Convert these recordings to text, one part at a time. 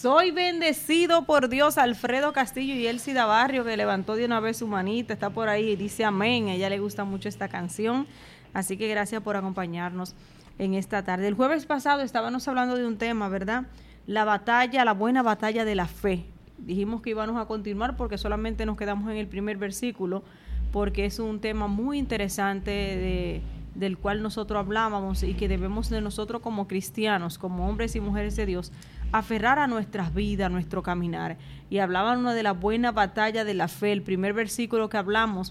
Soy bendecido por Dios. Alfredo Castillo y Elcida Barrio, que levantó de una vez su manita, está por ahí y dice amén. A ella le gusta mucho esta canción. Así que gracias por acompañarnos en esta tarde. El jueves pasado estábamos hablando de un tema, ¿verdad? La batalla, la buena batalla de la fe. Dijimos que íbamos a continuar porque solamente nos quedamos en el primer versículo, porque es un tema muy interesante del cual nosotros hablábamos y que debemos de nosotros como cristianos, como hombres y mujeres de Dios, aferrar a nuestras vidas, a nuestro caminar. Y hablábamos de la buena batalla de la fe. El primer versículo que hablamos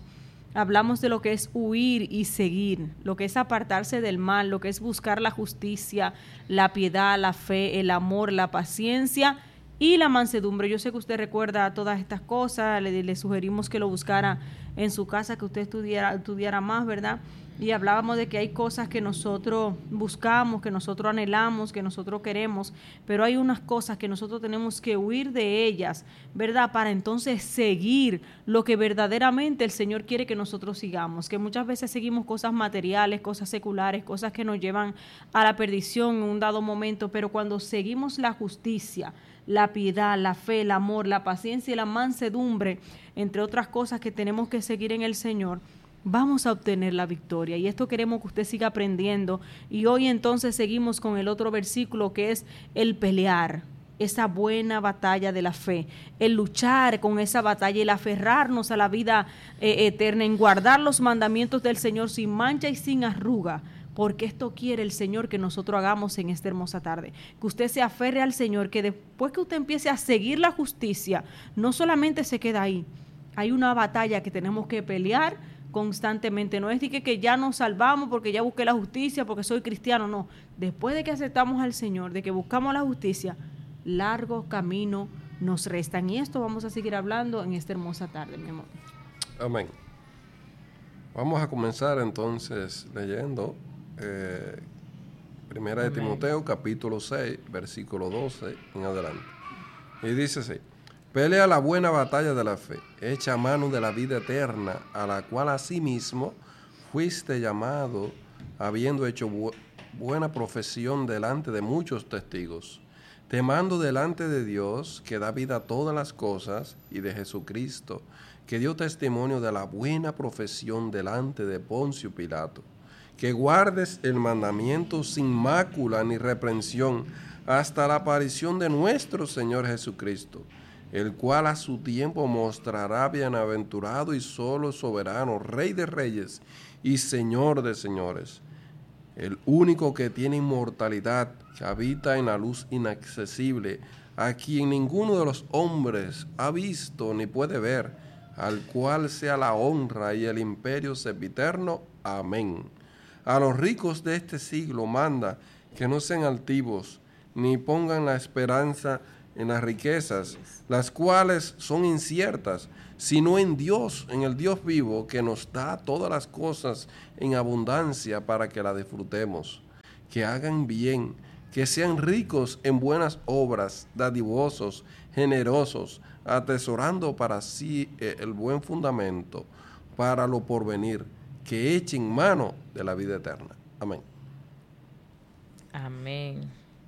de lo que es huir y seguir, lo que es apartarse del mal, lo que es buscar la justicia, la piedad, la fe, el amor, la paciencia y la mansedumbre. Yo sé que usted recuerda todas estas cosas, le sugerimos que lo buscara en su casa, que usted estudiara más, ¿verdad? Y hablábamos de que hay cosas que nosotros buscamos, que nosotros anhelamos, que nosotros queremos, pero hay unas cosas que nosotros tenemos que huir de ellas, ¿verdad? Para entonces seguir lo que verdaderamente el Señor quiere que nosotros sigamos, que muchas veces seguimos cosas materiales, cosas seculares, cosas que nos llevan a la perdición en un dado momento, pero cuando seguimos la justicia, la piedad, la fe, el amor, la paciencia y la mansedumbre, entre otras cosas que tenemos que seguir en el Señor, vamos a obtener la victoria. Y esto queremos que usted siga aprendiendo. Y hoy entonces seguimos con el otro versículo, que es el pelear esa buena batalla de la fe, el luchar con esa batalla, el aferrarnos a la vida eterna, en guardar los mandamientos del Señor sin mancha y sin arruga, porque esto quiere el Señor que nosotros hagamos en esta hermosa tarde, que usted se aferre al Señor, que después que usted empiece a seguir la justicia, no solamente se queda ahí, hay una batalla que tenemos que pelear constantemente. No es de que ya nos salvamos porque ya busqué la justicia, porque soy cristiano, no. Después de que aceptamos al Señor, de que buscamos la justicia, largo camino nos restan. Y esto vamos a seguir hablando en esta hermosa tarde, mi amor. Amén. Vamos a comenzar entonces leyendo Primera de Timoteo, capítulo 6, versículo 12 en adelante. Y dice así: pelea la buena batalla de la fe, echa mano de la vida eterna, a la cual asimismo fuiste llamado, habiendo hecho buena profesión delante de muchos testigos. Te mando delante de Dios, que da vida a todas las cosas, y de Jesucristo, que dio testimonio de la buena profesión delante de Poncio Pilato, que guardes el mandamiento sin mácula ni reprensión hasta la aparición de nuestro Señor Jesucristo, el cual a su tiempo mostrará bienaventurado y solo soberano, Rey de reyes y Señor de señores, el único que tiene inmortalidad, que habita en la luz inaccesible, a quien ninguno de los hombres ha visto ni puede ver, al cual sea la honra y el imperio sempiterno. Amén. A los ricos de este siglo manda que no sean altivos, ni pongan la esperanza en las riquezas, las cuales son inciertas, sino en Dios, en el Dios vivo, que nos da todas las cosas en abundancia para que la disfrutemos. Que hagan bien, que sean ricos en buenas obras, dadivosos, generosos, atesorando para sí el buen fundamento para lo porvenir, que echen mano de la vida eterna. Amén. Amén.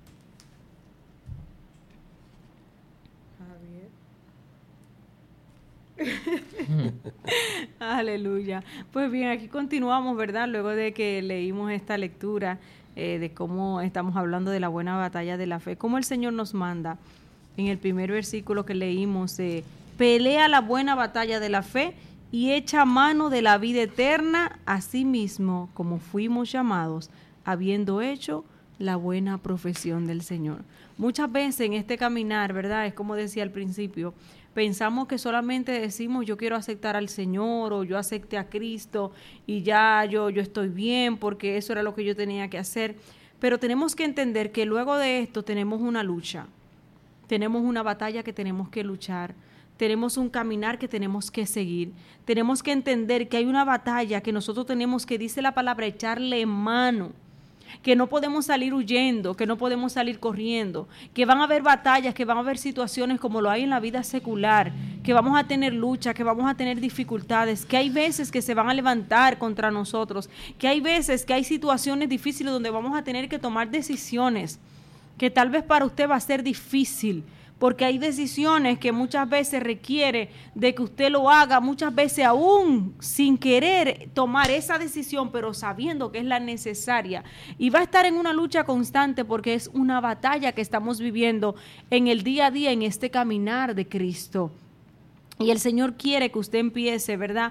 Aleluya. Pues bien, aquí continuamos, ¿verdad? Luego de que leímos esta lectura de cómo estamos hablando de la buena batalla de la fe, cómo el Señor nos manda en el primer versículo que leímos, pelea la buena batalla de la fe y echa mano de la vida eterna, así mismo como fuimos llamados, habiendo hecho la buena profesión del Señor. Muchas veces en este caminar, ¿verdad? Es como decía al principio, pensamos que solamente decimos yo quiero aceptar al Señor o yo acepté a Cristo y ya yo estoy bien porque eso era lo que yo tenía que hacer. Pero tenemos que entender que luego de esto tenemos una lucha, tenemos una batalla que tenemos que luchar, tenemos un caminar que tenemos que seguir. Tenemos que entender que hay una batalla que nosotros tenemos, que dice la palabra, echarle mano, que no podemos salir huyendo, que no podemos salir corriendo, que van a haber batallas, que van a haber situaciones como lo hay en la vida secular, que vamos a tener lucha, que vamos a tener dificultades, que hay veces que se van a levantar contra nosotros, que hay veces que hay situaciones difíciles donde vamos a tener que tomar decisiones, que tal vez para usted va a ser difícil, porque hay decisiones que muchas veces requiere de que usted lo haga, muchas veces aún sin querer tomar esa decisión, pero sabiendo que es la necesaria. Y va a estar en una lucha constante porque es una batalla que estamos viviendo en el día a día, en este caminar de Cristo. Y el Señor quiere que usted empiece, ¿verdad?,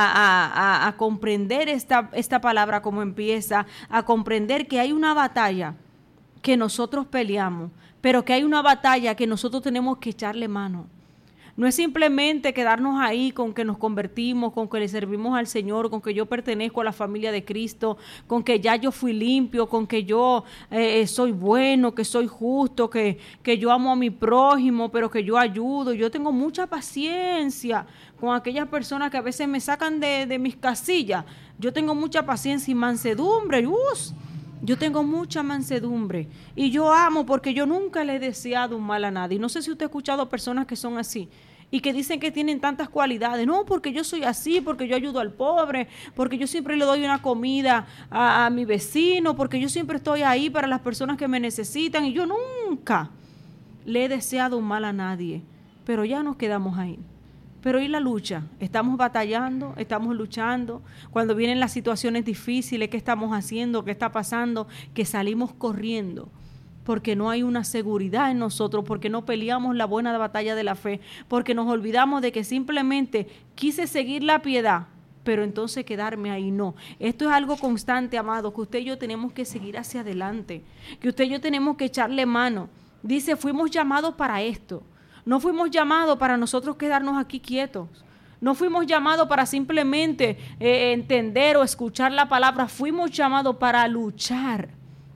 a comprender esta palabra como empieza, a comprender que hay una batalla que nosotros peleamos, pero que hay una batalla que nosotros tenemos que echarle mano. No es simplemente quedarnos ahí con que nos convertimos, con que le servimos al Señor, con que yo pertenezco a la familia de Cristo, con que ya yo fui limpio, con que yo soy bueno, que soy justo, que yo amo a mi prójimo, pero que yo ayudo. Yo tengo mucha paciencia con aquellas personas que a veces me sacan de mis casillas. Yo tengo mucha paciencia y mansedumbre. Yo tengo mucha mansedumbre y yo amo porque yo nunca le he deseado un mal a nadie. No sé si usted ha escuchado personas que son así y que dicen que tienen tantas cualidades. No, porque yo soy así, porque yo ayudo al pobre, porque yo siempre le doy una comida a mi vecino, porque yo siempre estoy ahí para las personas que me necesitan y yo nunca le he deseado un mal a nadie. Pero ya nos quedamos ahí. Pero ¿y la lucha? ¿Estamos batallando? ¿Estamos luchando? Cuando vienen las situaciones difíciles, ¿qué estamos haciendo? ¿Qué está pasando? Que salimos corriendo porque no hay una seguridad en nosotros, porque no peleamos la buena batalla de la fe, porque nos olvidamos de que simplemente quise seguir la piedad, pero entonces quedarme ahí. No, esto es algo constante, amado, que usted y yo tenemos que seguir hacia adelante, que usted y yo tenemos que echarle mano. Dice, fuimos llamados para esto. No fuimos llamados para nosotros quedarnos aquí quietos. No fuimos llamados para simplemente entender o escuchar la palabra. Fuimos llamados para luchar,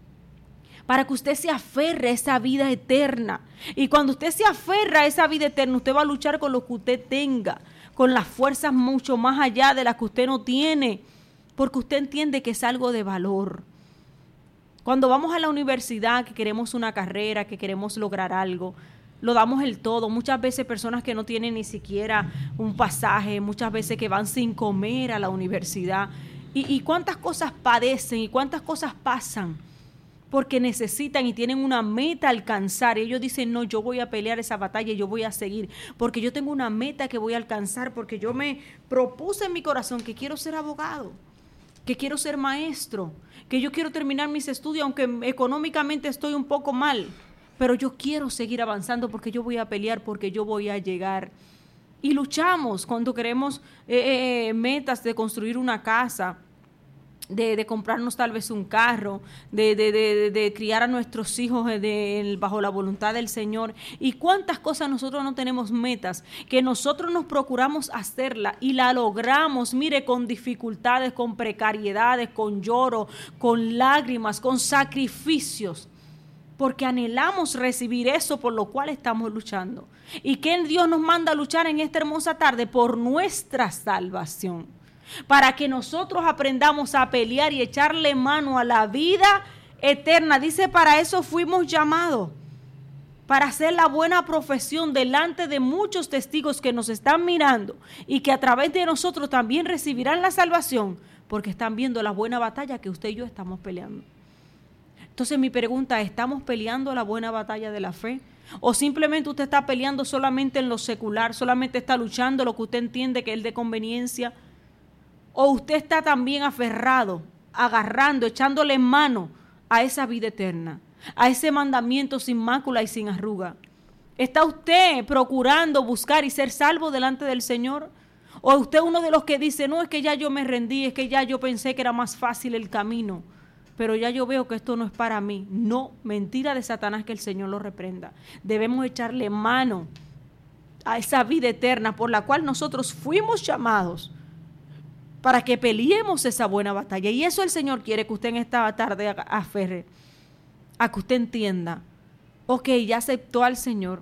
para que usted se aferre a esa vida eterna. Y cuando usted se aferra a esa vida eterna, usted va a luchar con lo que usted tenga, con las fuerzas mucho más allá de las que usted no tiene, porque usted entiende que es algo de valor. Cuando vamos a la universidad, que queremos una carrera, que queremos lograr algo, lo damos el todo. Muchas veces personas que no tienen ni siquiera un pasaje, muchas veces que van sin comer a la universidad. Y cuántas cosas padecen y cuántas cosas pasan porque necesitan y tienen una meta a alcanzar. Y ellos dicen, no, yo voy a pelear esa batalla y yo voy a seguir, porque yo tengo una meta que voy a alcanzar, porque yo me propuse en mi corazón que quiero ser abogado, que quiero ser maestro, que yo quiero terminar mis estudios, aunque económicamente estoy un poco mal, pero yo quiero seguir avanzando porque yo voy a pelear, porque yo voy a llegar. Y luchamos cuando queremos metas de construir una casa, de comprarnos tal vez un carro, de criar a nuestros hijos bajo la voluntad del Señor. Y cuántas cosas nosotros no tenemos metas, que nosotros nos procuramos hacerla y la logramos, mire, con dificultades, con precariedades, con lloro, con lágrimas, con sacrificios, porque anhelamos recibir eso por lo cual estamos luchando. ¿Y qué Dios nos manda a luchar en esta hermosa tarde? Por nuestra salvación, para que nosotros aprendamos a pelear y echarle mano a la vida eterna. Dice, para eso fuimos llamados, para hacer la buena profesión delante de muchos testigos que nos están mirando y que a través de nosotros también recibirán la salvación, porque están viendo la buena batalla que usted y yo estamos peleando. Entonces mi pregunta, ¿estamos peleando la buena batalla de la fe? ¿O simplemente usted está peleando solamente en lo secular, solamente está luchando lo que usted entiende que es de conveniencia? ¿O usted está también aferrado, agarrando, echándole mano a esa vida eterna, a ese mandamiento sin mácula y sin arruga? ¿Está usted procurando buscar y ser salvo delante del Señor? ¿O usted es uno de los que dice, no, es que ya yo me rendí, es que ya yo pensé que era más fácil el camino, pero ya yo veo que esto no es para mí? No, mentira de Satanás, que el Señor lo reprenda. Debemos echarle mano a esa vida eterna por la cual nosotros fuimos llamados, para que peleemos esa buena batalla. Y eso el Señor quiere que usted en esta tarde aferre, a que usted entienda, ok, ya aceptó al Señor,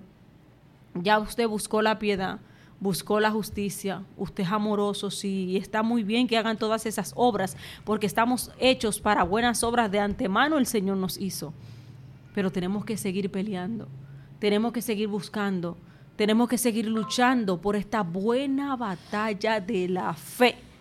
ya usted buscó la piedad, buscó la justicia, usted es amoroso, sí, y está muy bien que hagan todas esas obras, porque estamos hechos para buenas obras, de antemano el Señor nos hizo. Pero tenemos que seguir peleando, tenemos que seguir buscando, tenemos que seguir luchando por esta buena batalla de la fe.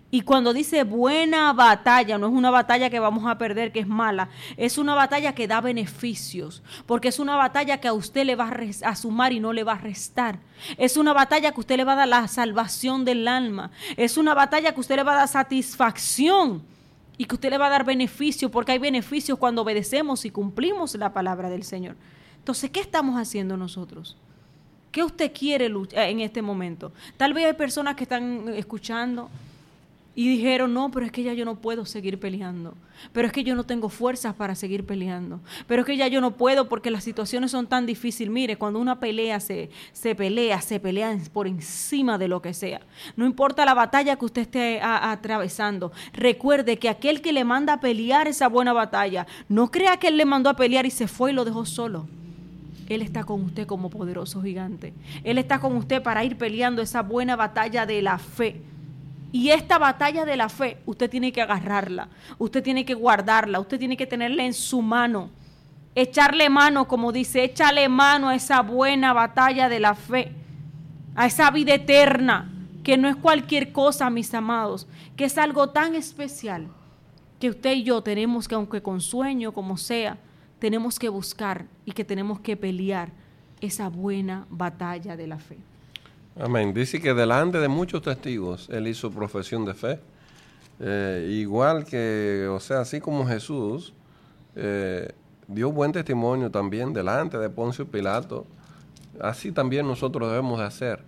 Y cuando dice buena batalla, no es una batalla que vamos a perder, que es mala, es una batalla que da beneficios, porque es una batalla que a usted le va a sumar y no le va a restar. Es una batalla que usted le va a dar la salvación del alma. Es una batalla que usted le va a dar satisfacción y que usted le va a dar beneficio, porque hay beneficios cuando obedecemos y cumplimos la palabra del Señor. Entonces, ¿qué estamos haciendo nosotros? ¿Qué usted quiere en este momento? Tal vez hay personas que están escuchando y dijeron, no, pero es que ya yo no puedo seguir peleando. Pero es que yo no tengo fuerzas para seguir peleando. Pero es que ya yo no puedo porque las situaciones son tan difíciles. Mire, cuando una pelea se pelea por encima de lo que sea. No importa la batalla que usted esté atravesando. Recuerde que aquel que le manda a pelear esa buena batalla, no crea que él le mandó a pelear y se fue y lo dejó solo. Él está con usted como poderoso gigante. Él está con usted para ir peleando esa buena batalla de la fe. Y esta batalla de la fe, usted tiene que agarrarla, usted tiene que guardarla, usted tiene que tenerla en su mano, echarle mano, como dice, échale mano a esa buena batalla de la fe, a esa vida eterna, que no es cualquier cosa, mis amados, que es algo tan especial, que usted y yo tenemos que, aunque con sueño, como sea, tenemos que buscar y que tenemos que pelear esa buena batalla de la fe. Amén. Dice que delante de muchos testigos él hizo profesión de fe. Igual que, o sea, así como Jesús dio buen testimonio también delante de Poncio Pilato, así también nosotros debemos de hacer.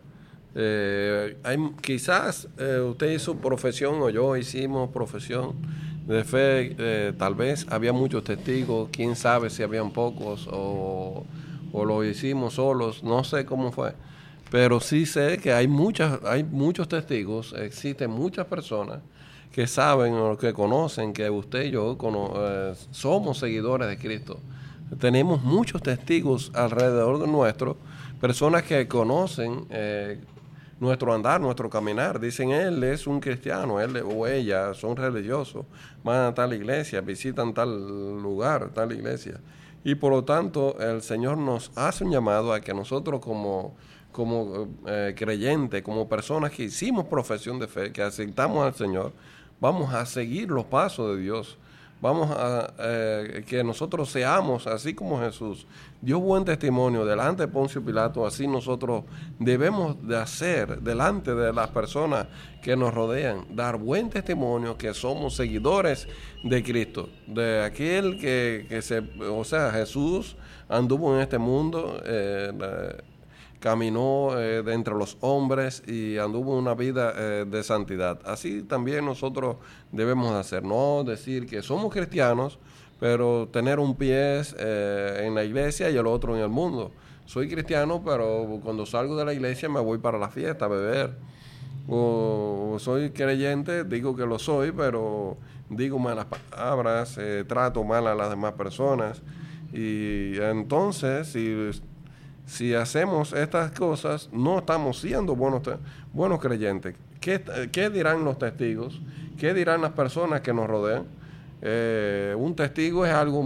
Quizás usted hizo profesión o yo hicimos profesión de fe, tal vez había muchos testigos, quién sabe si habían pocos o lo hicimos solos, no sé cómo fue. Pero sí sé que hay muchos testigos, existen muchas personas que saben o que conocen que usted y yo somos seguidores de Cristo. Tenemos muchos testigos alrededor de nosotros, personas que conocen nuestro andar, nuestro caminar. Dicen, él es un cristiano, él o ella son religiosos, van a tal iglesia, visitan tal lugar, tal iglesia. Y por lo tanto, el Señor nos hace un llamado a que nosotros como creyentes, como personas que hicimos profesión de fe, que aceptamos al Señor, vamos a seguir los pasos de Dios. Vamos a que nosotros seamos así como Jesús dio buen testimonio delante de Poncio Pilato, así nosotros debemos de hacer delante de las personas que nos rodean, dar buen testimonio que somos seguidores de Cristo, de aquel o sea, Jesús anduvo en este mundo, caminó de entre los hombres y anduvo una vida de santidad. Así también nosotros debemos hacer, no decir que somos cristianos, pero tener un pie en la iglesia y el otro en el mundo. Soy cristiano, pero cuando salgo de la iglesia me voy para la fiesta a beber. O soy creyente, digo que lo soy, pero digo malas palabras, trato mal a las demás personas. Y entonces, si hacemos estas cosas, no estamos siendo buenos creyentes. ¿Qué dirán los testigos? ¿Qué dirán las personas que nos rodean? Un testigo es algo